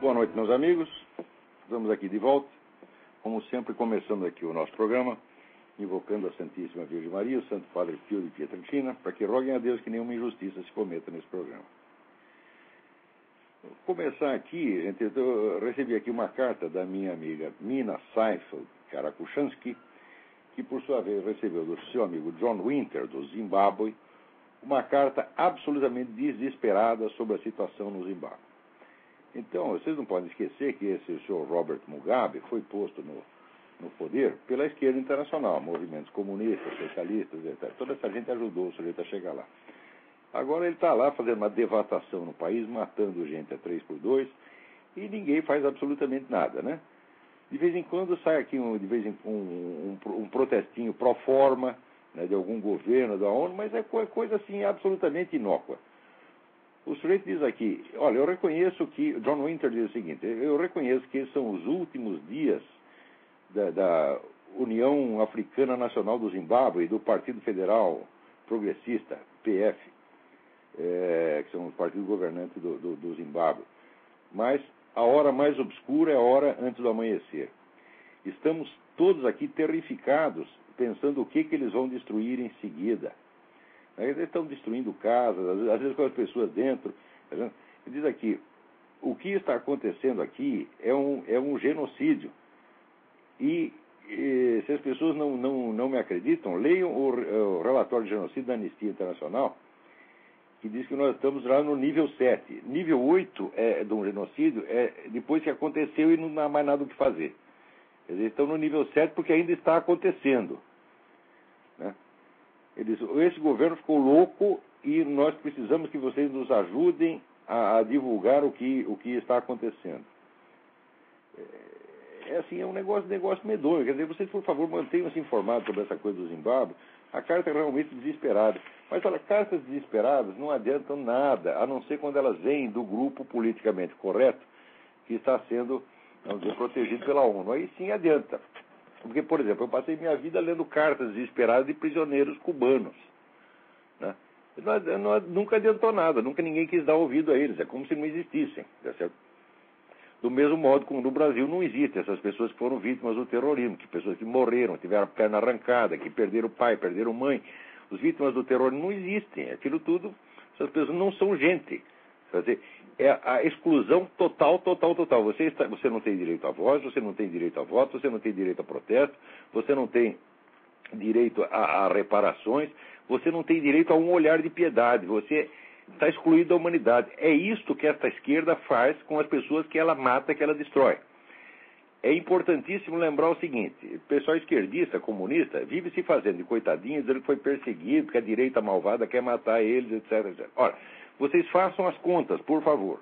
Boa noite, meus amigos. Estamos aqui de volta. Como sempre, começando aqui o nosso programa, invocando a Santíssima Virgem Maria, o Santo Padre Pio de Pietrelcina, para que roguem a Deus que nenhuma injustiça se cometa nesse programa. Vou começar aqui, gente, eu recebi aqui uma carta da minha amiga Mina Seifeld Karakushansky, que por sua vez recebeu do seu amigo John Winter, do Zimbábue, uma carta absolutamente desesperada sobre a situação no Zimbábue. Então, vocês não podem esquecer que esse senhor Robert Mugabe foi posto no poder pela esquerda internacional, movimentos comunistas, socialistas, etc. Toda essa gente ajudou o sujeito a chegar lá. Agora ele está lá fazendo uma devastação no país, matando gente a 3x2, e ninguém faz absolutamente nada, né? De vez em quando sai aqui um protestinho pro forma, né, de algum governo, da ONU, mas é coisa assim absolutamente inócua. O sujeito diz aqui, olha, eu reconheço que, John Winter diz o seguinte, eu reconheço que são os últimos dias da União Africana Nacional do Zimbábue e do Partido Federal Progressista, PF, que são os partidos governantes do Zimbábue. Mas a hora mais obscura é a hora antes do amanhecer. Estamos todos aqui terrificados, pensando o que eles vão destruir em seguida. Eles estão destruindo casas, às vezes com as pessoas dentro. Ele diz aqui, o que está acontecendo aqui é um genocídio. E se as pessoas não me acreditam, leiam o relatório de genocídio da Anistia Internacional, que diz que nós estamos lá no nível 7. Nível 8 de um genocídio depois que aconteceu e não há mais nada o que fazer. Eles estão no nível 7 porque ainda está acontecendo. Né? Esse governo ficou louco e nós precisamos que vocês nos ajudem a divulgar o que está acontecendo. É um negócio medonho. Quer dizer, vocês, por favor, mantenham-se informados sobre essa coisa do Zimbábue. A carta é realmente desesperada. Mas, olha, cartas desesperadas não adiantam nada, a não ser quando elas vêm do grupo politicamente correto que está sendo, vamos dizer, protegido pela ONU. Aí sim adianta. Porque, por exemplo, eu passei minha vida lendo cartas desesperadas de prisioneiros cubanos. Né? Nunca adiantou nada, nunca ninguém quis dar ouvido a eles. É como se não existissem. Tá certo? Do mesmo modo como no Brasil não existem essas pessoas que foram vítimas do terrorismo, que pessoas que morreram, tiveram a perna arrancada, que perderam pai, perderam mãe. Os vítimas do terrorismo não existem. Aquilo tudo, essas pessoas não são gente. Quer dizer, é a exclusão total. Você não tem direito à voz, você não tem direito a voto, você não tem direito a protesto, você não tem direito a reparações, você não tem direito a um olhar de piedade, você está excluído da humanidade. É isto que esta esquerda faz com as pessoas que ela mata, que ela destrói. É importantíssimo lembrar o seguinte, o pessoal esquerdista, comunista, vive se fazendo de coitadinho, dizendo que foi perseguido, que a direita malvada quer matar eles, etc, etc. Ora, vocês façam as contas, por favor.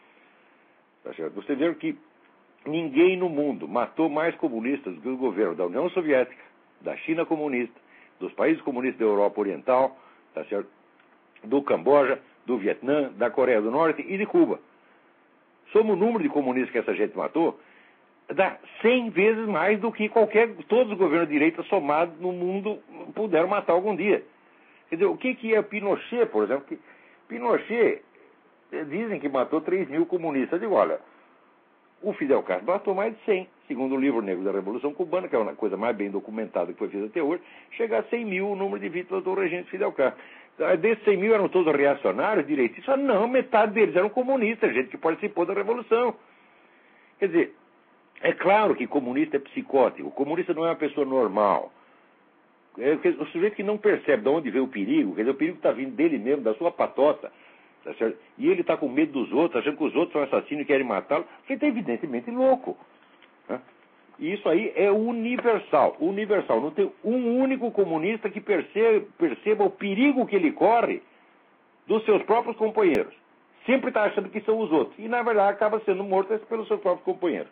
Tá certo? Vocês viram que ninguém no mundo matou mais comunistas do que o governo da União Soviética, da China comunista, dos países comunistas da Europa Oriental, tá certo? Do Camboja, do Vietnã, da Coreia do Norte e de Cuba. Somos o número de comunistas que essa gente matou, dá 100 vezes mais do que todos os governos de direita somados no mundo puderam matar algum dia. Quer dizer, o que é Pinochet, por exemplo? Pinochet, dizem que matou 3 mil comunistas. Eu digo, olha, o Fidel Castro matou mais de 100, segundo o livro negro da Revolução Cubana, que é uma coisa mais bem documentada que foi feita até hoje, chega a 100 mil o número de vítimas do regente Fidel Castro. Desses 100 mil eram todos reacionários, direitistas? Não, metade deles eram comunistas, gente que participou da Revolução. Quer dizer, é claro que comunista é psicótico, o comunista não é uma pessoa normal. É o sujeito que não percebe de onde veio o perigo, quer dizer, o perigo está vindo dele mesmo, da sua patota, tá certo? E ele está com medo dos outros, achando que os outros são assassinos e querem matá-lo, ele está evidentemente louco. Né? E isso aí é universal, não tem um único comunista que perceba o perigo que ele corre dos seus próprios companheiros. Sempre está achando que são os outros, e na verdade acaba sendo morto pelos seus próprios companheiros.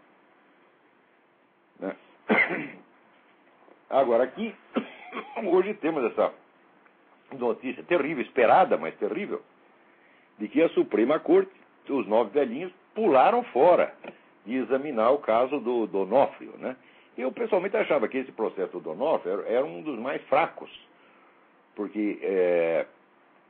Né? Agora aqui, hoje temos essa notícia terrível, esperada, mas terrível, de que a Suprema Corte, os 9 velhinhos, pularam fora de examinar o caso do Donofrio, né? Eu pessoalmente achava que esse processo do Donofrio era um dos mais fracos, porque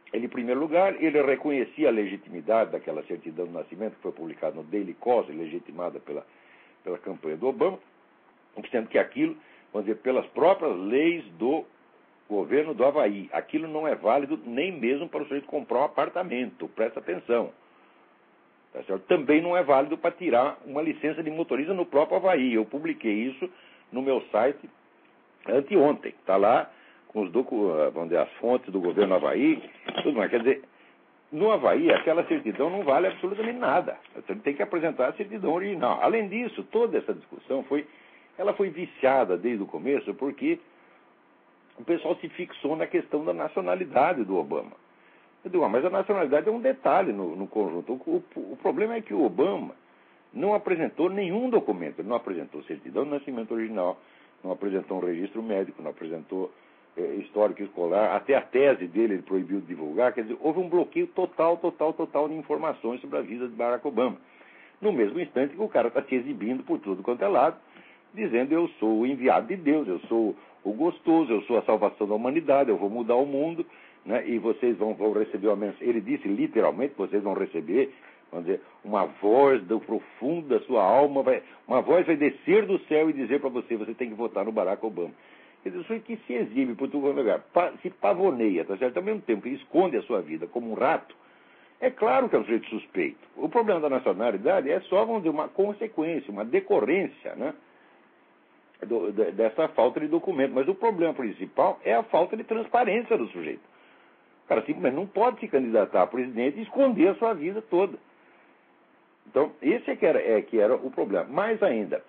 Ele, em primeiro lugar, ele reconhecia a legitimidade daquela certidão de nascimento que foi publicada no Daily Kos, legitimada pela campanha do Obama, sendo que aquilo, vamos dizer, pelas próprias leis do governo do Havaí, aquilo não é válido nem mesmo para o sujeito comprar um apartamento, presta atenção. Tá certo? Também não é válido para tirar uma licença de motorista no próprio Havaí. Eu publiquei isso no meu site anteontem. Está lá com os vamos dizer, as fontes do governo Havaí, tudo mais. Quer dizer, no Havaí, aquela certidão não vale absolutamente nada. Você tem que apresentar a certidão original. Além disso, toda essa discussão foi viciada desde o começo, porque o pessoal se fixou na questão da nacionalidade do Obama. Eu digo, mas a nacionalidade é um detalhe no conjunto. O problema é que o Obama não apresentou nenhum documento. Ele não apresentou certidão de nascimento original, não apresentou um registro médico, não apresentou histórico escolar, até a tese dele ele proibiu de divulgar. Quer dizer, houve um bloqueio total de informações sobre a vida de Barack Obama. No mesmo instante que o cara está se exibindo por tudo quanto é lado, dizendo: eu sou o enviado de Deus, eu sou o gostoso, eu sou a salvação da humanidade, eu vou mudar o mundo, né, e vocês vão receber uma mensagem. Ele disse literalmente: vocês vão receber, vamos dizer, uma voz do profundo da sua alma, uma voz vai descer do céu e dizer para você: você tem que votar no Barack Obama. Quer dizer, o sujeito que se exibe por todo lugar, se pavoneia, tá certo? Ao mesmo tempo que esconde a sua vida como um rato, é claro que é um sujeito suspeito. O problema da nacionalidade é só, vamos dizer, uma consequência, uma decorrência, né, dessa falta de documento. Mas o problema principal é a falta de transparência do sujeito. O cara simplesmente não pode se candidatar a presidente e esconder a sua vida toda. Então, esse é que era o problema. Mais ainda,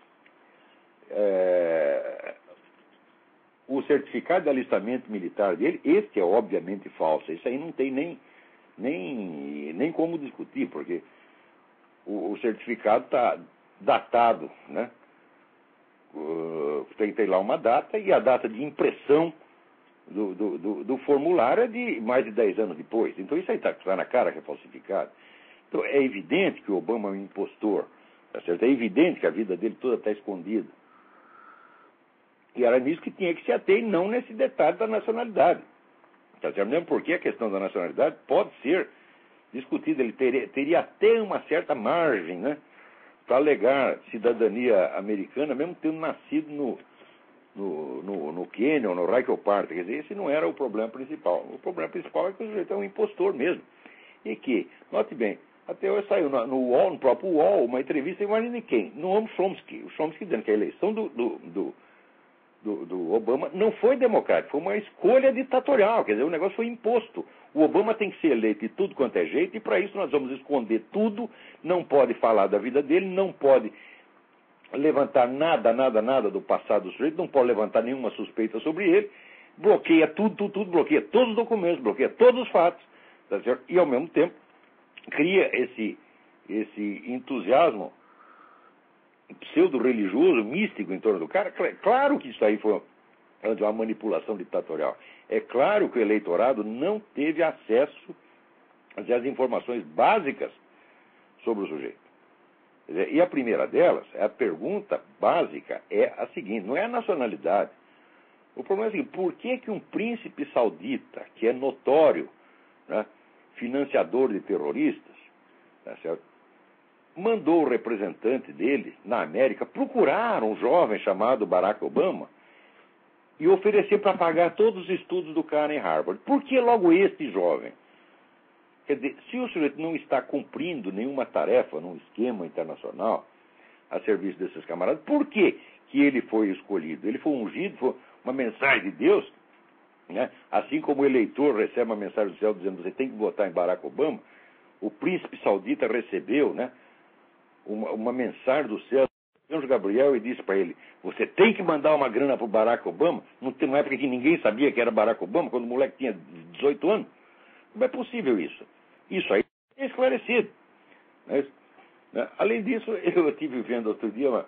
o certificado de alistamento militar dele, este é obviamente falso. Isso aí não tem nem como discutir, porque o certificado está datado, né? Tem lá uma data, e a data de impressão do formulário é de mais de 10 anos depois. Então isso aí está na cara que é falsificado. Então é evidente que o Obama é um impostor, tá certo? É evidente que a vida dele toda está escondida. E era nisso que tinha que se ater, e não nesse detalhe da nacionalidade. Tá certo? Mesmo porque a questão da nacionalidade pode ser discutida. Ele teria até uma certa margem, né, para alegar cidadania americana, mesmo tendo nascido no Quênia ou no Raico Park. Quer dizer, esse não era o problema principal. O problema principal é que o sujeito é um impostor mesmo. E que, note bem, até hoje saiu no UOL, no próprio UOL, uma entrevista, imagine de quem? Noam Chomsky. O Chomsky dizendo que a eleição do Obama não foi democrática, foi uma escolha ditatorial. Quer dizer, o negócio foi imposto. O Obama tem que ser eleito de tudo quanto é jeito, e para isso nós vamos esconder tudo, não pode falar da vida dele, não pode levantar nada do passado do sujeito, não pode levantar nenhuma suspeita sobre ele, bloqueia tudo, bloqueia todos os documentos, bloqueia todos os fatos, tá certo? E ao mesmo tempo cria esse entusiasmo pseudo-religioso, místico em torno do cara. Claro que isso aí foi uma manipulação ditatorial. É claro que o eleitorado não teve acesso às informações básicas sobre o sujeito. E a primeira delas, a pergunta básica é a seguinte: não é a nacionalidade. O problema é o seguinte: por que um príncipe saudita, que é notório, né, financiador de terroristas, tá certo, mandou o representante dele, na América, procurar um jovem chamado Barack Obama e oferecer para pagar todos os estudos do cara em Harvard? Por que logo este jovem? Quer dizer, se o sujeito não está cumprindo nenhuma tarefa num esquema internacional a serviço desses camaradas, por que ele foi escolhido? Ele foi ungido, foi uma mensagem de Deus, né? Assim como o eleitor recebe uma mensagem do céu dizendo: você tem que votar em Barack Obama, o príncipe saudita recebeu, né, uma mensagem do céu do anjo Gabriel e disse para ele: você tem que mandar uma grana para o Barack Obama. Não tem uma época que ninguém sabia que era Barack Obama, quando o moleque tinha 18 anos. Como é possível isso? Isso aí é esclarecido. Né? Além disso, eu estive vendo outro dia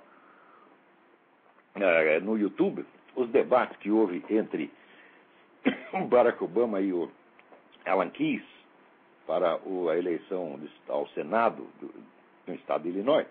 no YouTube os debates que houve entre o Barack Obama e o Alan Keyes para a eleição ao Senado no estado de Illinois.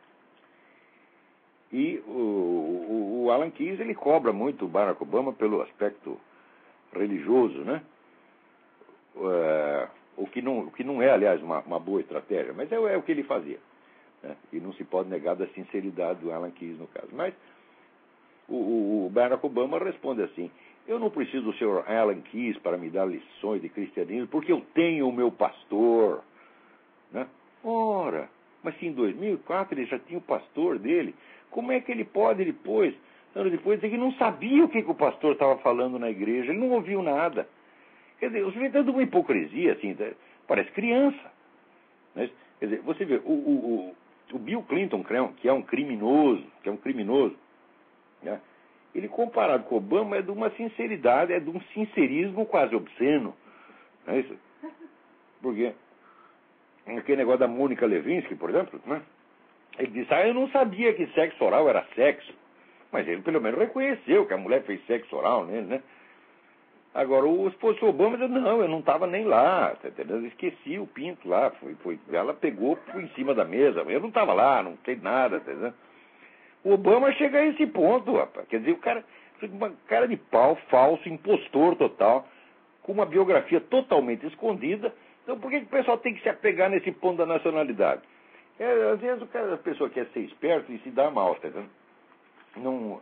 E o Alan Keyes, ele cobra muito o Barack Obama pelo aspecto religioso, né? o que não é, aliás, uma boa estratégia, mas é o que ele fazia. Né? E não se pode negar da sinceridade do Alan Keyes no caso. Mas o Barack Obama responde assim: eu não preciso do senhor Alan Keyes para me dar lições de cristianismo, porque eu tenho o meu pastor. Né? Ora, mas se em 2004 ele já tinha o pastor dele, como é que ele pode depois, anos depois, dizer que não sabia o que o pastor estava falando na igreja, ele não ouviu nada? Quer dizer, o sujeito é de uma hipocrisia, assim, parece criança. Né? Quer dizer, você vê, o Bill Clinton, que é um criminoso, né? Ele, comparado com o Obama, é de uma sinceridade, é de um sincerismo quase obsceno. Não é isso? Porque aquele negócio da Mônica Lewinsky, por exemplo, né? Ele disse: eu não sabia que sexo oral era sexo. Mas ele pelo menos reconheceu que a mulher fez sexo oral nele, né? Agora, o esposo Obama disse: não, eu não estava nem lá, tá entendendo? Eu esqueci o pinto lá, ela pegou por em cima da mesa, eu não estava lá, não sei nada, tá entendendo? O Obama chega a esse ponto, rapaz. Quer dizer, o cara, uma cara de pau, falso, impostor total, com uma biografia totalmente escondida. Então, por que o pessoal tem que se apegar nesse ponto da nacionalidade? Às vezes a pessoa quer ser esperto e se dá mal, tá vendo? Não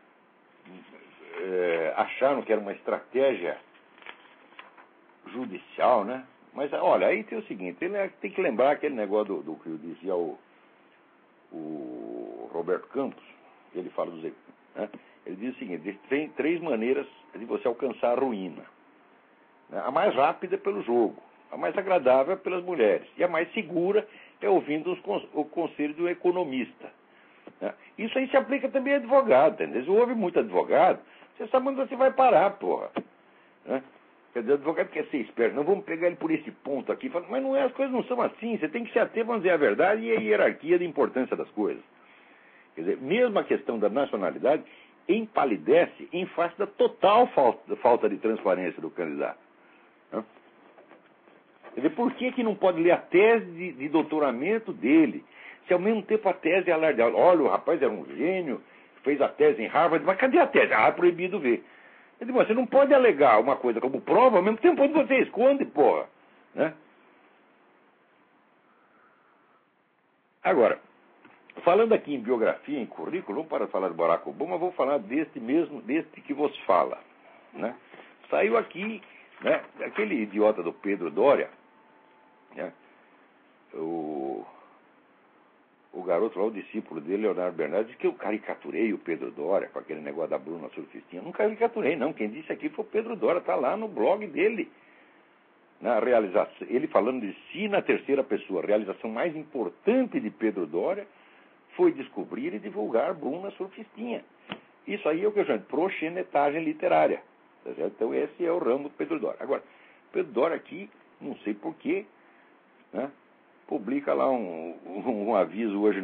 acharam que era uma estratégia judicial, né? Mas, olha, aí tem o seguinte, ele tem que lembrar aquele negócio do que dizia o Roberto Campos, ele fala dos... Né? Ele diz o seguinte: tem 3 maneiras de você alcançar a ruína. Né? A mais rápida é pelo jogo, a mais agradável é pelas mulheres, e a mais segura é ouvindo o conselho do economista. Né? Isso aí se aplica também a advogado, entendeu? Se ouve muito advogado, você sabe onde você vai parar, porra. Né? Quer dizer, o advogado quer ser esperto, não vamos pegar ele por esse ponto aqui. Mas não é, as coisas não são assim, você tem que se ater, vamos dizer a verdade, e a hierarquia da importância das coisas. Quer dizer, mesmo a questão da nacionalidade empalidece em face da total falta de transparência do candidato. Né? Quer dizer, por que não pode ler a tese de doutoramento dele, se ao mesmo tempo a tese é alardeada? Olha, o rapaz era um gênio, fez a tese em Harvard, mas cadê a tese? É proibido ver. Quer dizer, você não pode alegar uma coisa como prova, ao mesmo tempo onde você esconde, porra. Né? Agora, falando aqui em biografia, em currículo, para falar de Barack Obama, vou falar deste que vos fala. Né? Saiu aqui, né, aquele idiota do Pedro Doria, né, o garoto lá, o discípulo dele, Leonardo Bernardes, disse que eu caricaturei o Pedro Doria com aquele negócio da Bruna Surfistinha. Não caricaturei, não. Quem disse aqui foi o Pedro Doria, está lá no blog dele. Na realização, ele falando de si na terceira pessoa. A realização mais importante de Pedro Doria foi descobrir e divulgar Bruna Surfistinha. Isso aí é o que eu chamo de proxenetagem literária. Tá certo? Então esse é o ramo do Pedro Doria. Agora, Pedro Doria aqui, não sei porquê, né, publica lá um aviso hoje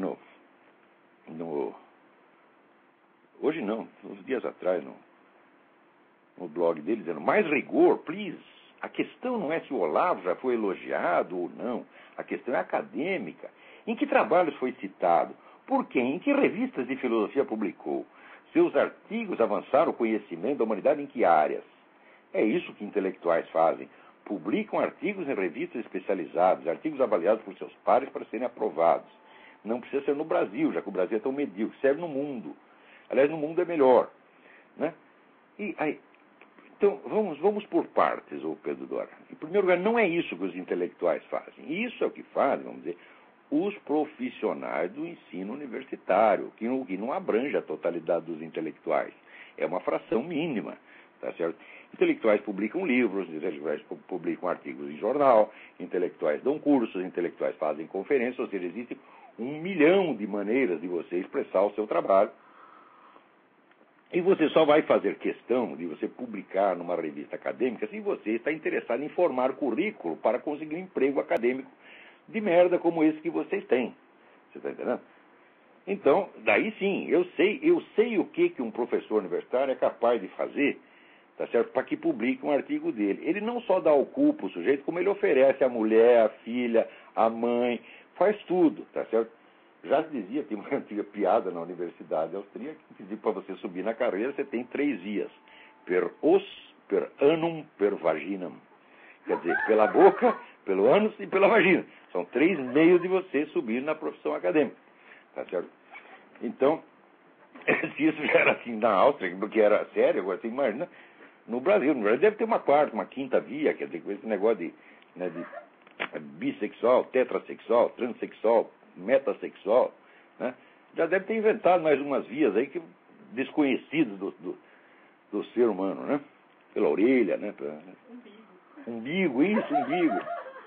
hoje não, uns dias atrás no blog dele, dizendo: mais rigor, please. A questão não é se o Olavo já foi elogiado ou não. A questão é acadêmica. Em que trabalhos foi citado? Por quem? Em que revistas de filosofia publicou? Seus artigos avançaram o conhecimento da humanidade em que áreas? É isso que intelectuais fazem. Publicam artigos em revistas especializadas, artigos avaliados por seus pares para serem aprovados. Não precisa ser no Brasil, já que o Brasil é tão medíocre. Serve no mundo. Aliás, no mundo é melhor. Né? E aí, então, vamos por partes, ô Pedro Doria. Em primeiro lugar, não é isso que os intelectuais fazem. Isso é o que fazem, vamos dizer, os profissionais do ensino universitário, que não abrange a totalidade dos intelectuais. É uma fração mínima, tá certo? Intelectuais publicam livros, intelectuais publicam artigos em jornal, intelectuais dão cursos, intelectuais fazem conferências, ou seja, existe 1 milhão de maneiras de você expressar o seu trabalho. E você só vai fazer questão de você publicar numa revista acadêmica se você está interessado em formar currículo para conseguir um emprego acadêmico de merda como esse que vocês têm. Você está entendendo? Então, daí sim, eu sei o que um professor universitário é capaz de fazer, tá certo? Para que publique um artigo dele. Ele não só dá o cu pro sujeito, como ele oferece a mulher, a filha, a mãe, faz tudo, tá certo? Já se dizia, tem uma antiga piada na Universidade Austríaca, que dizia que para você subir na carreira você tem 3 vias. Per os, per annum, per vaginam. Quer dizer, pela boca, pelo ânus e pela vagina. São 3 meios de você subir na profissão acadêmica. Tá certo? Então, se isso já era assim na Áustria, porque era sério, agora você imagina, no Brasil deve ter uma 4ª, uma 5ª via, quer dizer, com esse negócio de bissexual, tetrassexual, transexual, metasexual, né? Já deve ter inventado mais umas vias aí que desconhecidas do ser humano, né? Pela orelha, né? Umbigo, isso, umbigo.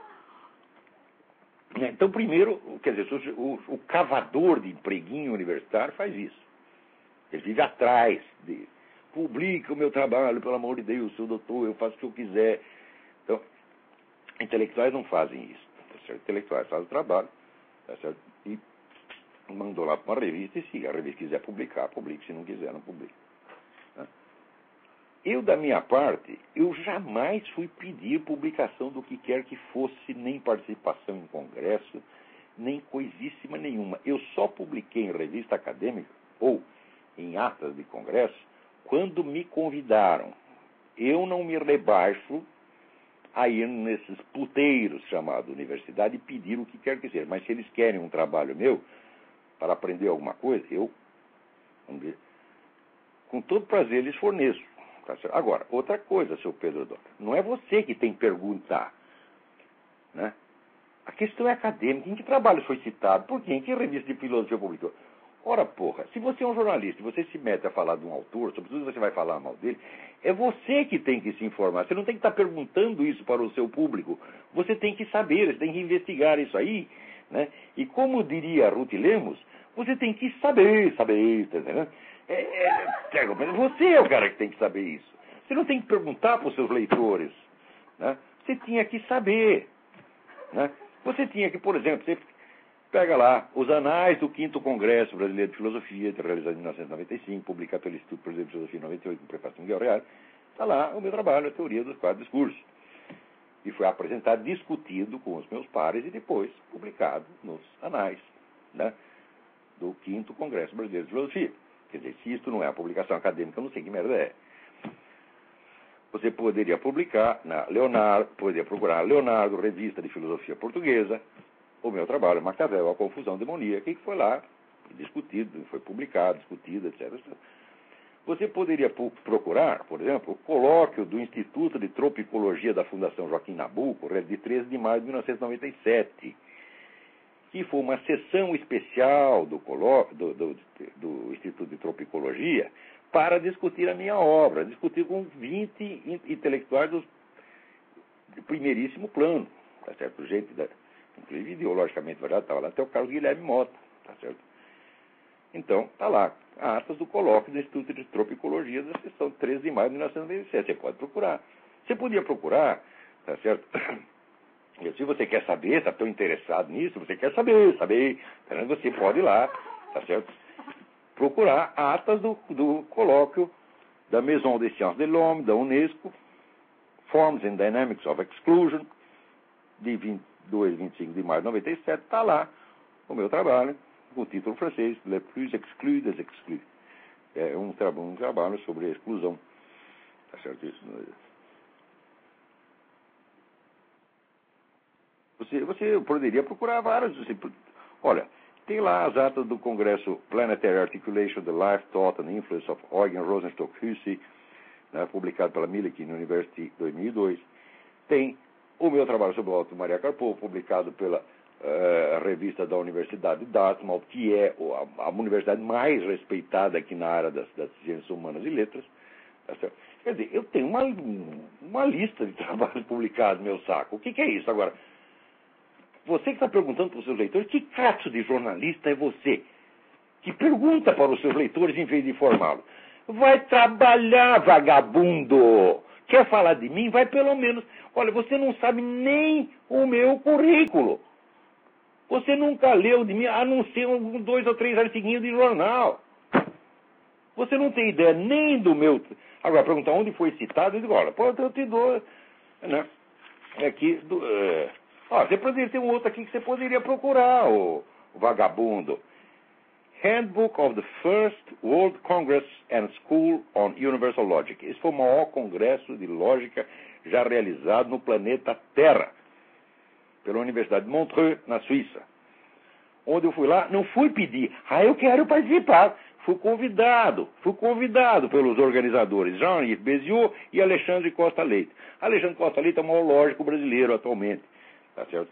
Então, primeiro, quer dizer, o cavador de empreguinho universitário faz isso. Ele vive atrás de... Publica o meu trabalho, pelo amor de Deus, sou doutor, eu faço o que eu quiser. Então, intelectuais não fazem isso. Tá certo? Intelectuais fazem o trabalho, tá certo? E mandou lá para uma revista, e se a revista quiser publicar, publique. Se não quiser, não publique. Tá? Eu, da minha parte, eu jamais fui pedir publicação do que quer que fosse, nem participação em congresso, nem coisíssima nenhuma. Eu só publiquei em revista acadêmica, ou em atas de congresso, quando me convidaram. Eu não me rebaixo a ir nesses puteiros chamados universidade e pedir o que quer que seja. Mas se eles querem um trabalho meu, para aprender alguma coisa, eu, vamos dizer, com todo prazer lhes forneço. Tá certo? Agora, outra coisa, seu Pedro Dória, não é você que tem que perguntar, né? A questão é acadêmica. Em que trabalho foi citado? Por quem? Em que revista de filosofia publicou? Ora, porra, se você é um jornalista e você se mete a falar de um autor, sobretudo você vai falar mal dele, é você que tem que se informar. Você não tem que estar perguntando isso para o seu público. Você tem que saber, você tem que investigar isso aí, né? E como diria Ruth Lemos, você tem que saber, tá entendendo? Você é o cara que tem que saber isso. Você não tem que perguntar para os seus leitores, né? Você tinha que saber, né? Você tinha que, por exemplo, você pega lá os anais do 5º Congresso Brasileiro de Filosofia, realizado em 1995, publicado pelo Instituto Brasileiro de Filosofia em 98, com prefação de Miguel Real. Está lá o meu trabalho, a teoria dos 4 discursos. E foi apresentado, discutido com os meus pares e depois publicado nos anais, né, do 5º Congresso Brasileiro de Filosofia. Quer dizer, se isto não é a publicação acadêmica, eu não sei que merda é. Você poderia publicar na Leonardo, poderia procurar Leonardo, Revista de Filosofia Portuguesa, o meu trabalho, Maquiavel, a confusão demoníaca, que foi lá discutido, foi publicado, discutido, etc. Você poderia procurar, por exemplo, o colóquio do Instituto de Tropicologia da Fundação Joaquim Nabuco, de 13 de maio de 1997, que foi uma sessão especial do Instituto de Tropicologia para discutir a minha obra, discutir com 20 intelectuais de primeiríssimo plano, tá certo? Gente, inclusive ideologicamente verdade, estava lá até o Carlos Guilherme Mota, tá certo? Então, está lá, atas do colóquio do Instituto de Tropicologia da sessão de 13 de maio de 1997. Você pode procurar. Você podia procurar, tá certo? E se você quer saber, está tão interessado nisso, você quer saber, então você pode ir lá, tá certo? Procurar atas do colóquio da Maison des Sciences de l'Homme, da Unesco, Forms and Dynamics of Exclusion, de 22 e 25 de maio de 97, está lá o meu trabalho, com o título francês, Le plus exclu des exclus. É um trabalho sobre a exclusão. Tá certo isso? Você poderia procurar várias. Olha, tem lá as atas do Congresso Planetary Articulation, The Life, Thought and Influence of Eugen Rosenstock Hussey, né, publicado pela Milken University em 2002. Tem o meu trabalho sobre o Alto Maria Karpov, publicado pela revista da Universidade de Dartmouth, que é a universidade mais respeitada aqui na área das ciências humanas e letras. Tá certo? Quer dizer, eu tenho uma lista de trabalhos publicados no meu saco. O que é isso? Agora, você que está perguntando para os seus leitores, que cacho de jornalista é você que pergunta para os seus leitores em vez de informá-los? Vai trabalhar, vagabundo! Quer falar de mim? Vai pelo menos... Olha, você não sabe nem o meu currículo. Você nunca leu de mim, a não ser 2 ou 3 artiguinhos de jornal. Você não tem ideia nem do meu... Agora, perguntar onde foi citado, eu digo, olha, pô, eu te dou... Né? Aqui... você poderia ter um outro aqui que você poderia procurar, o vagabundo. Handbook of the First World Congress and School on Universal Logic. Esse foi o maior congresso de lógica já realizado no planeta Terra, pela Universidade de Montreux, na Suíça. Onde eu fui lá, não fui pedir, eu quero participar. Fui convidado pelos organizadores, Jean-Yves Béziot e Alexandre Costa Leite. Alexandre Costa Leite é o maior lógico brasileiro atualmente, tá certo?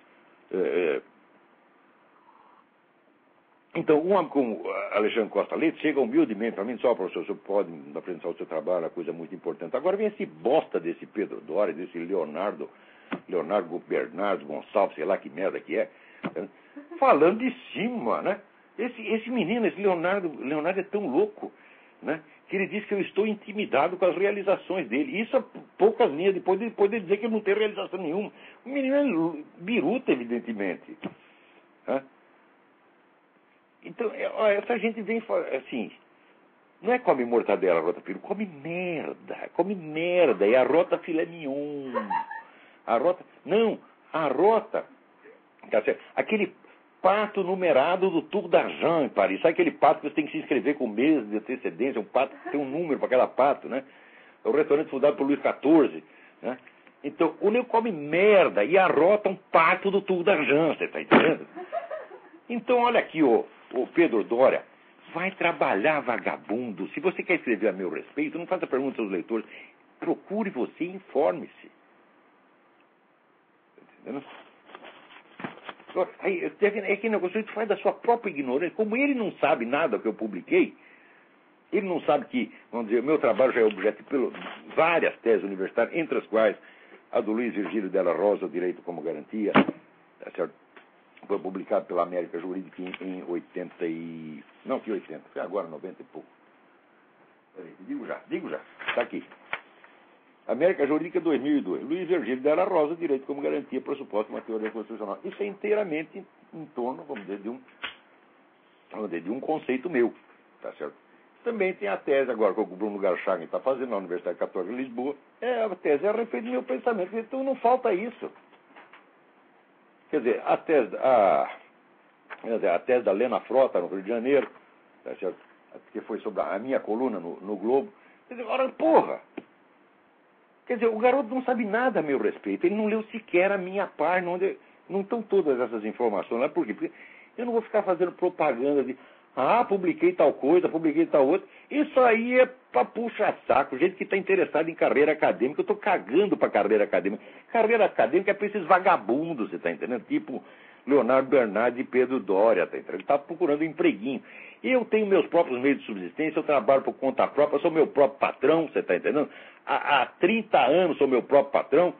Então, um homem como Alexandre Costa Leite chega humildemente para mim, só professor, o senhor pode apresentar o seu trabalho, é uma coisa muito importante. Agora vem esse bosta desse Pedro Doria, desse Leonardo Bernardo Gonçalves, sei lá que merda que é, falando de cima, né? Esse menino, esse Leonardo é tão louco, né? Que ele diz que eu estou intimidado com as realizações dele. Isso a poucas linhas depois de poder dizer que eu não tenho realização nenhuma. O menino é biruta, evidentemente. Né? Então, essa gente vem assim, não é come mortadela, rota peru, come merda, e a rota filé mignon. A rota, tá certo? Aquele pato numerado do Tour d'Argent em Paris. Sabe aquele pato que você tem que se inscrever com meses de antecedência? Um pato que tem um número para cada pato, né? É o restaurante fundado por Luís XIV, né? Então, o nego come merda e arrota um pato do Tour d'Argent, você está entendendo? Então, olha aqui, o Pedro Doria, vai trabalhar, vagabundo. Se você quer escrever a meu respeito, não faça perguntas aos leitores. Procure você e informe-se. Está entendendo? Aí, é que negócio, isso faz da sua própria ignorância. Como ele não sabe nada que eu publiquei, ele não sabe que, vamos dizer, o meu trabalho já é objeto de várias teses universitárias, entre as quais a do Luiz Virgílio Della Rosa, o Direito como Garantia, tá certo? Foi publicado pela América Jurídica em 80 e... Não, que 80, foi agora 90 e pouco. Peraí, digo já, está aqui. América Jurídica 2002. Luiz Virgílio Della Rosa, Direito como Garantia, Pressuposto de uma Teoria Constitucional. Isso é inteiramente em torno, vamos dizer, de um conceito meu, tá certo? Também tem a tese agora que o Bruno Garchagen está fazendo na Universidade Católica de Lisboa. A tese é a respeito do meu pensamento. Então não falta isso. Quer dizer, a tese da Lena Frota, no Rio de Janeiro, tá certo? Que foi sobre a minha coluna no Globo. Quer dizer, ora, porra! Quer dizer, o garoto não sabe nada a meu respeito. Ele não leu sequer a minha página, onde não estão todas essas informações lá. Por quê? Porque eu não vou ficar fazendo propaganda de publiquei tal coisa, publiquei tal outra. Isso aí é pra puxar saco. Gente que está interessada em carreira acadêmica. Eu estou cagando para carreira acadêmica. Carreira acadêmica é para esses vagabundos, você está entendendo? Tipo Leonardo Bernardo e Pedro Doria, tá entendendo? Ele está procurando um empreguinho. Eu tenho meus próprios meios de subsistência, eu trabalho por conta própria, eu sou meu próprio patrão, você está entendendo? Há 30 anos sou meu próprio patrão.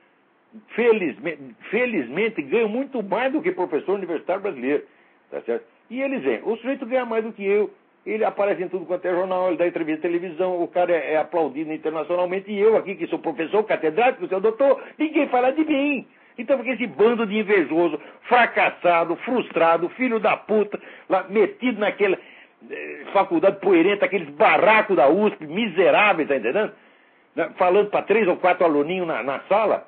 Felizmente ganho muito mais do que professor universitário brasileiro, tá certo? E eles vêm, o sujeito ganha mais do que eu, ele aparece em tudo quanto é jornal, ele dá entrevista de televisão, o cara é aplaudido internacionalmente, e eu aqui, que sou professor, catedrático, seu doutor, ninguém fala de mim. Então, porque esse bando de invejoso, fracassado, frustrado, filho da puta, lá metido naquela faculdade poerenta, aqueles barracos da USP, miseráveis, tá entendendo? Falando para 3 ou 4 aluninhos na sala,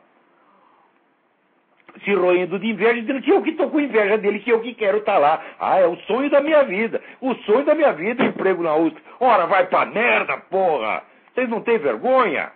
se roendo de inveja, dizendo que eu que estou com inveja dele, que eu que quero estar lá. É o sonho da minha vida. O sonho da minha vida é emprego na USP. Ora, vai pra merda, porra! Vocês não têm vergonha?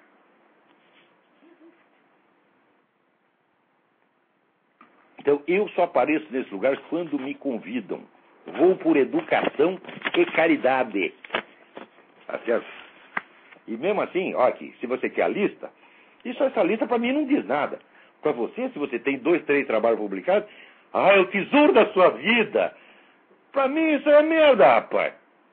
Então, eu só apareço nesses lugares quando me convidam. Vou por educação e caridade. Tá certo? E mesmo assim, olha aqui, se você quer a lista, essa lista para mim não diz nada. Para você, se você tem 2, 3 trabalhos publicados, é o tesouro da sua vida. Para mim isso é merda, rapaz.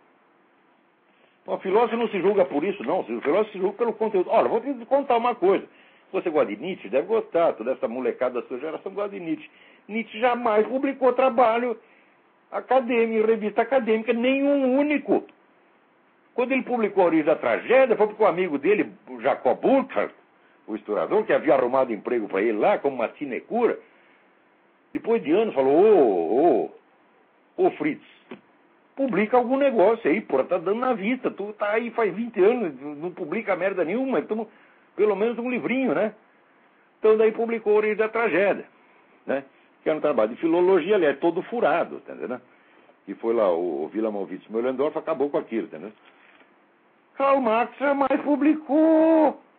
O filósofo não se julga por isso, não. O filósofo se julga pelo conteúdo. Olha, vou te contar uma coisa. Você gosta de Nietzsche? Deve gostar. Toda essa molecada da sua geração gosta de Nietzsche. Nietzsche jamais publicou trabalho acadêmico, revista acadêmica, nenhum único. Quando ele publicou A Origem da Tragédia, foi porque o amigo dele, o Jacob Burckhardt, o historiador, que havia arrumado emprego para ele lá, como uma sinecura, depois de anos falou, ô Fritz, publica algum negócio aí, porra, tá dando na vista, tu tá aí faz 20 anos, não publica merda nenhuma, então, pelo menos um livrinho, né? Então daí publicou A Origem da Tragédia, né? Que era um trabalho de filologia, aliás, todo furado, tá entendendo? Que foi lá, o Wilamowitz Möllendorff acabou com aquilo, tá entendendo? Karl Marx jamais publicou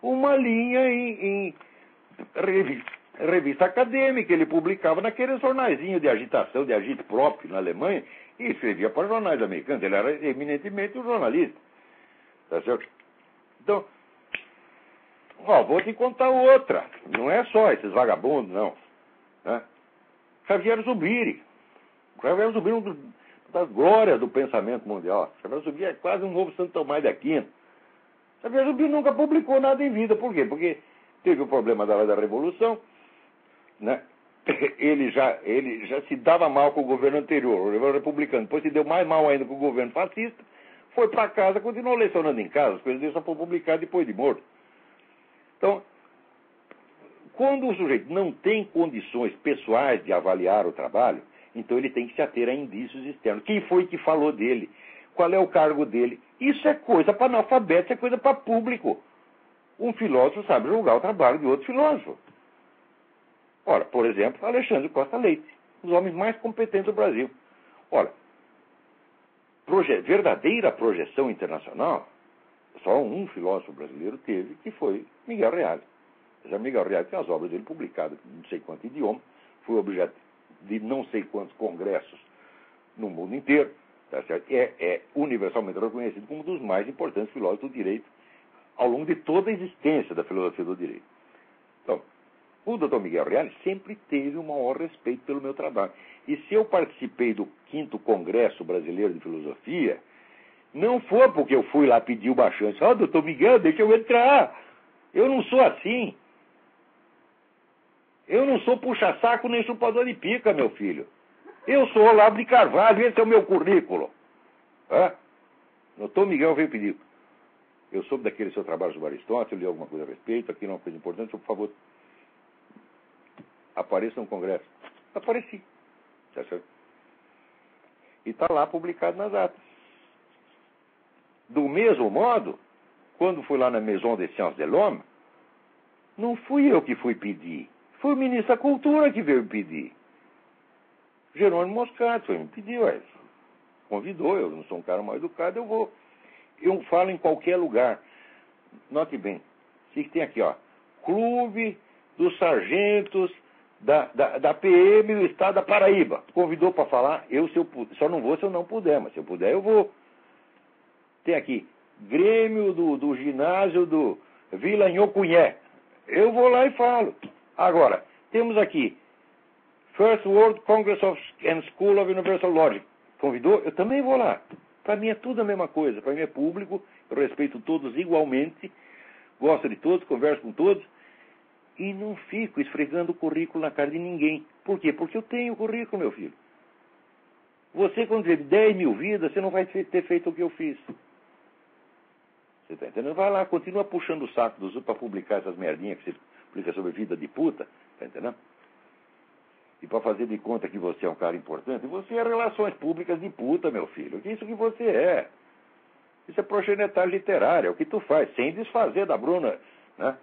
uma linha em revista acadêmica. Ele publicava naqueles jornaizinhos de agitação, de agito próprio na Alemanha, e escrevia para jornais americanos. Ele era eminentemente um jornalista. Tá certo? Então, vou te contar outra. Não é só esses vagabundos, não. Né? Xavier Zubiri. Xavier Zubiri é uma das glórias do pensamento mundial. Xavier Zubiri é quase um novo Santo Tomás de Aquino. Xavier Zubiri nunca publicou nada em vida. Por quê? Porque teve o problema da Revolução, né? Ele já se dava mal com o governo anterior, o governo republicano. Depois se deu mais mal ainda com o governo fascista. Foi para casa, continuou lecionando em casa. As coisas dele só foram publicadas depois de morto. Então, quando o sujeito não tem condições pessoais de avaliar o trabalho, então ele tem que se ater a indícios externos. Quem foi que falou dele? Qual é o cargo dele? Isso é coisa para analfabeto, isso é coisa para público. Um filósofo sabe julgar o trabalho de outro filósofo. Ora, por exemplo, Alexandre Costa Leite, um dos homens mais competentes do Brasil. Ora, verdadeira projeção internacional, só um filósofo brasileiro teve, que foi Miguel Reale. Miguel Reale tem as obras dele publicadas em não sei quanto idioma, foi objeto de não sei quantos congressos no mundo inteiro, tá certo? É universalmente reconhecido como um dos mais importantes filósofos do direito ao longo de toda a existência da filosofia do direito. Então, o Dr. Miguel Reale sempre teve o maior respeito pelo meu trabalho. E se eu participei do 5º Congresso Brasileiro de Filosofia, não foi porque eu fui lá pedir o baixante. Doutor Miguel, deixa eu entrar. Eu não sou assim. Eu não sou puxa-saco nem chupador de pica, meu filho. Eu sou Olavo de Carvalho, esse é o meu currículo. Doutor Miguel veio pedir. Eu soube daquele seu trabalho sobre Aristóteles, eu li alguma coisa a respeito, aqui não é uma coisa importante, por favor, apareça no Congresso. Apareci. Tá certo? E está lá publicado nas atas. Do mesmo modo, quando fui lá na Maison des Sciences de l'Homme, não fui eu que fui pedir. Foi o ministro da Cultura que veio pedir. Jerônimo Moscato foi me pedir, convidou, eu não sou um cara mal educado, eu vou. Eu falo em qualquer lugar. Note bem, se tem aqui, Clube dos Sargentos da PM do Estado da Paraíba. Convidou para falar, só não vou se eu não puder, mas se eu puder eu vou. Tem aqui, Grêmio do ginásio do Vila Nhocunyé. Eu vou lá e falo. Agora, temos aqui, First World Congress and School of Universal Logic. Convidou? Eu também vou lá. Para mim é tudo a mesma coisa. Para mim é público, eu respeito todos igualmente, gosto de todos, converso com todos, e não fico esfregando o currículo na cara de ninguém. Por quê? Porque eu tenho currículo, meu filho. Você, quando teve 10 mil vidas, você não vai ter feito o que eu fiz. Você está entendendo? Vai lá, continua puxando o saco dos outros para publicar essas merdinhas que você publica sobre vida de puta. Está entendendo? E para fazer de conta que você é um cara importante, você é relações públicas de puta, meu filho. Isso que você é. Isso é proxenetar literário, é o que tu faz, sem desfazer da Bruna. Né?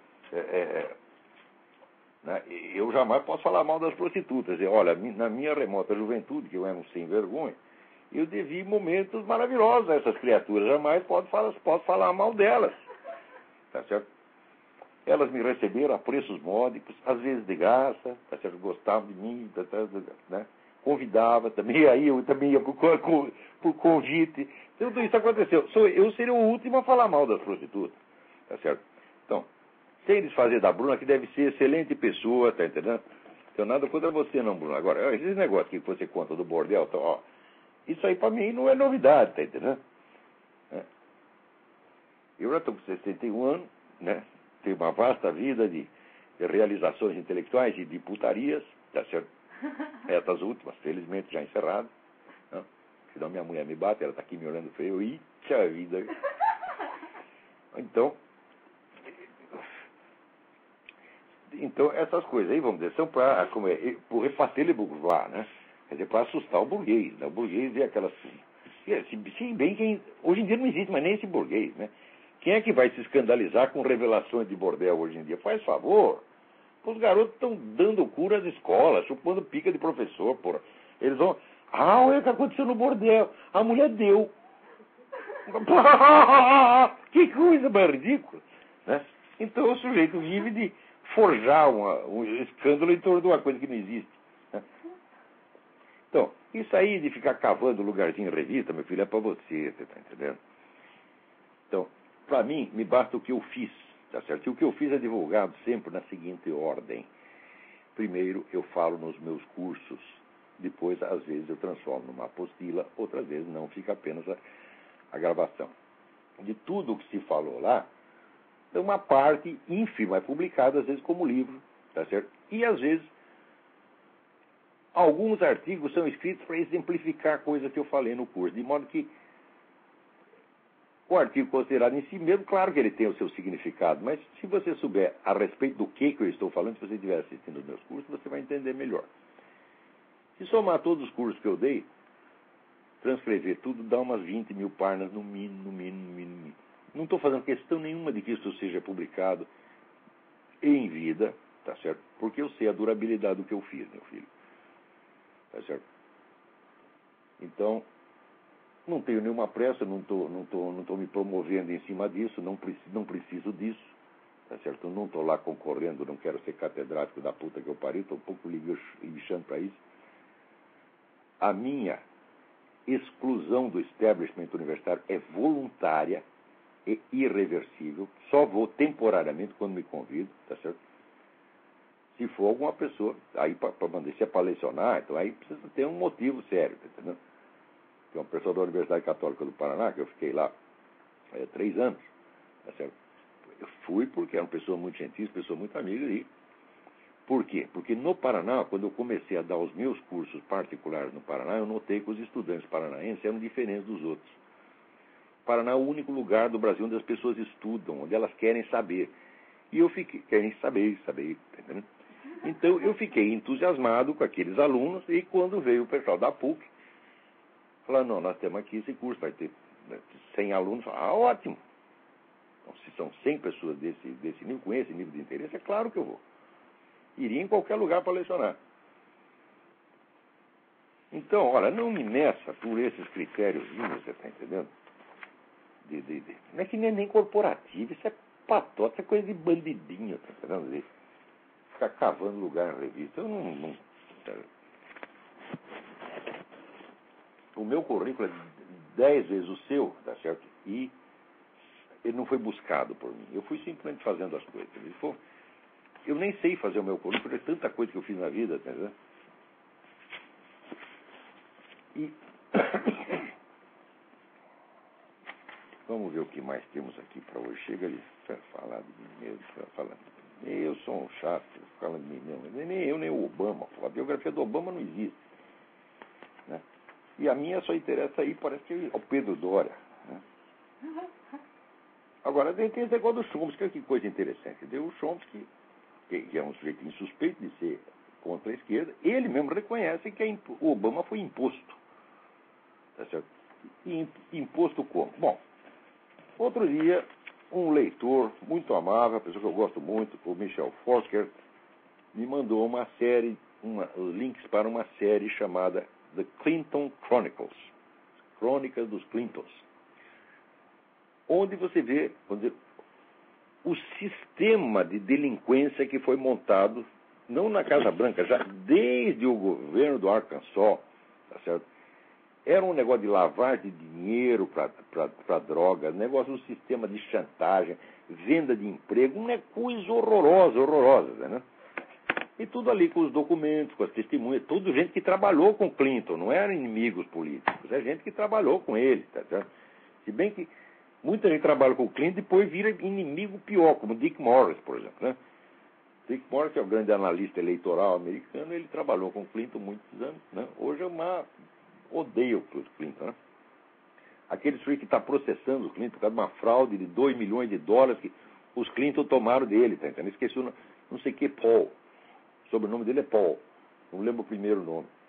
Né? Eu jamais posso falar mal das prostitutas. Olha, na minha remota juventude, que eu era um sem vergonha, eu devi momentos maravilhosos a essas criaturas. Jamais posso falar mal delas. Tá certo? Elas me receberam a preços módicos, às vezes de graça, tá certo? Gostavam de mim, né? Convidava também, aí eu também ia por convite. Tudo isso aconteceu. Eu seria o último a falar mal das prostitutas. Tá certo? Então, sem desfazer da Bruna, que deve ser excelente pessoa, tá entendendo? Não tenho nada contra você não, Bruna. Agora, esse negócio que você conta do bordel, isso aí pra mim não é novidade, tá entendendo? Eu já estou com 61 anos, né? Tenho uma vasta vida de realizações intelectuais e de putarias, tá certo? Essas últimas, felizmente, já encerradas. Né? Senão minha mulher me bate, ela está aqui me olhando feio. Eita vida! Então, essas coisas aí, vamos dizer, são para refacer le bourgeois, né? Quer dizer, para assustar o burguês. Né? O burguês é aquelas... Se bem que hoje em dia não existe mais nem esse burguês, né? Quem é que vai se escandalizar com revelações de bordel hoje em dia? Faz favor. Os garotos estão dando cura às escolas, chupando pica de professor, porra. Eles vão... olha o que aconteceu no bordel. A mulher deu. Que coisa mais ridícula, né? Então o sujeito vive de forjar um escândalo em torno de uma coisa que não existe. Né? Então, isso aí de ficar cavando lugarzinho em revista, meu filho, é para você está entendendo? Então, para mim, me basta o que eu fiz, tá certo? E o que eu fiz é divulgado sempre na seguinte ordem. Primeiro, eu falo nos meus cursos. Depois, às vezes, eu transformo numa apostila. Outras vezes, não, fica apenas a gravação. De tudo o que se falou lá, uma parte ínfima é publicada, às vezes, como livro, tá certo? E, às vezes, alguns artigos são escritos para exemplificar coisas que eu falei no curso. De modo que o artigo considerado em si mesmo, claro que ele tem o seu significado, mas se você souber a respeito do que eu estou falando, se você estiver assistindo os meus cursos, você vai entender melhor. Se somar todos os cursos que eu dei, transcrever tudo, dá umas 20 mil páginas no mínimo, no mínimo, no mínimo, no mínimo. Não estou fazendo questão nenhuma de que isso seja publicado em vida, tá certo? Porque eu sei a durabilidade do que eu fiz, meu filho. Tá certo? Então, não tenho nenhuma pressa, não tô me promovendo em cima disso, não preciso disso, tá certo? Eu não estou lá concorrendo, não quero ser catedrático da puta que eu pariu, estou um pouco lixando para isso. A minha exclusão do establishment universitário é voluntária e irreversível, só vou temporariamente quando me convido, tá certo? Se for alguma pessoa, aí se é para lecionar, então aí precisa ter um motivo sério, tá entendendo? Tem uma pessoa da Universidade Católica do Paraná, que eu fiquei lá 3 anos, tá certo? Eu fui porque era uma pessoa muito gentil, pessoa muito amiga, e por quê? Porque no Paraná, quando eu comecei a dar os meus cursos particulares no Paraná, eu notei que os estudantes paranaenses eram diferentes dos outros. O Paraná é o único lugar do Brasil onde as pessoas estudam, onde elas querem saber. E eu fiquei, querem saber, tá entendendo? Então eu fiquei entusiasmado com aqueles alunos, e quando veio o pessoal da PUC, falaram, não, nós temos aqui esse curso, vai ter 100 alunos. Ótimo! Então, se são 100 pessoas desse nível, com esse nível de interesse, é claro que eu vou. Iria em qualquer lugar para lecionar. Então, olha, não me meça por esses critérios, você está entendendo? Não é que nem corporativo, isso é patota, isso é coisa de bandidinho, tá entendendo? De ficar cavando lugar na revista. Eu não. O meu currículo é 10 vezes o seu, tá certo? E ele não foi buscado por mim. Eu fui simplesmente fazendo as coisas. Eu nem sei fazer o meu currículo, é tanta coisa que eu fiz na vida, tá entendendo? E vamos ver o que mais temos aqui para hoje. Chega ali, falar de mim mesmo, falar. Eu sou um chato, falando de mim mesmo. Nem eu, nem o Obama. A biografia do Obama não existe. Né? E a minha só interessa aí, parece que é o Pedro Doria. Né? Agora, tem esse negócio do Chomsky, que coisa interessante. O Chomsky, que é um sujeito insuspeito de ser contra a esquerda, ele mesmo reconhece que o Obama foi imposto. Tá certo? E imposto como? Bom, outro dia, um leitor muito amável, uma pessoa que eu gosto muito, o Michel Fokker, me mandou uma série, links para uma série chamada The Clinton Chronicles, Crônicas dos Clintons, onde você vê o sistema de delinquência que foi montado, não na Casa Branca, já desde o governo do Arkansas, tá certo? Era um negócio de lavagem de dinheiro para droga, negócio do sistema de chantagem, venda de emprego, uma coisa horrorosa, né? E tudo ali com os documentos, com as testemunhas, tudo gente que trabalhou com Clinton, não eram inimigos políticos, é gente que trabalhou com ele, tá certo? Se bem que muita gente trabalha com o Clinton e depois vira inimigo pior, como Dick Morris, por exemplo, né? Dick Morris, que é o grande analista eleitoral americano, ele trabalhou com o Clinton muitos anos, né? Hoje é odeio o Clinton, né? Aquele sujeito que está processando o Clinton por causa de uma fraude de $2 milhões que os Clinton tomaram dele, tá entendendo? Esqueci não sei o que, Paul. O sobrenome dele é Paul. Não lembro o primeiro nome.